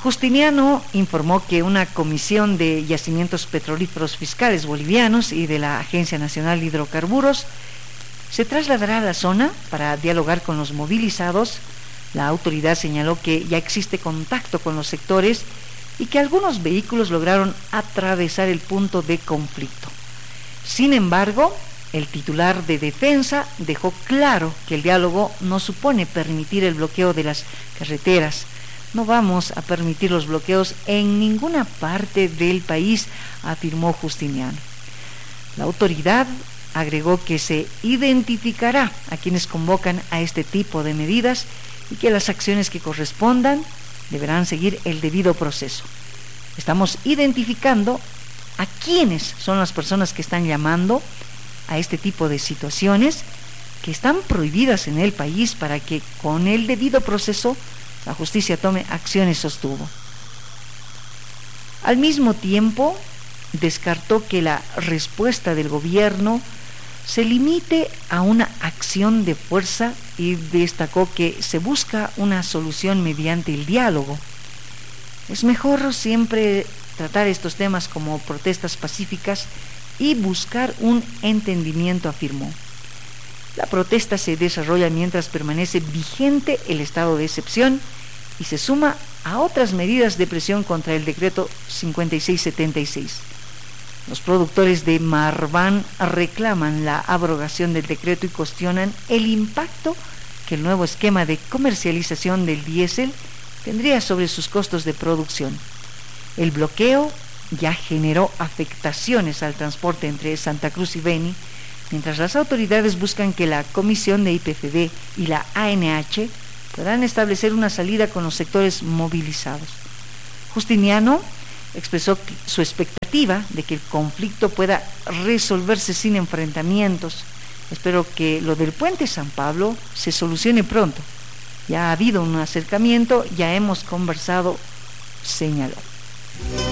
Justiniano informó que una comisión de yacimientos petrolíferos fiscales bolivianos y de la Agencia Nacional de Hidrocarburos se trasladará a la zona para dialogar con los movilizados. La autoridad señaló que ya existe contacto con los sectores y que algunos vehículos lograron atravesar el punto de conflicto. Sin embargo, el titular de Defensa dejó claro que el diálogo no supone permitir el bloqueo de las carreteras. No vamos a permitir los bloqueos en ninguna parte del país, afirmó Justiniano. La autoridad agregó que se identificará a quienes convocan a este tipo de medidas y que las acciones que correspondan deberán seguir el debido proceso. Estamos identificando a quiénes son las personas que están llamando a este tipo de situaciones que están prohibidas en el país para que con el debido proceso la justicia tome acciones, sostuvo. Al mismo tiempo, descartó que la respuesta del gobierno se limite a una acción de fuerza y destacó que se busca una solución mediante el diálogo. Es mejor siempre tratar estos temas como protestas pacíficas y buscar un entendimiento, afirmó. La protesta se desarrolla mientras permanece vigente el estado de excepción y se suma a otras medidas de presión contra el decreto 5676. Los productores de Marván reclaman la abrogación del decreto y cuestionan el impacto que el nuevo esquema de comercialización del diésel tendría sobre sus costos de producción. El bloqueo ya generó afectaciones al transporte entre Santa Cruz y Beni, mientras las autoridades buscan que la Comisión de IPFB y la ANH puedan establecer una salida con los sectores movilizados. Justiniano expresó su expectativa de que el conflicto pueda resolverse sin enfrentamientos. Espero que lo del puente San Pablo se solucione pronto. Ya ha habido un acercamiento, ya hemos conversado, señaló.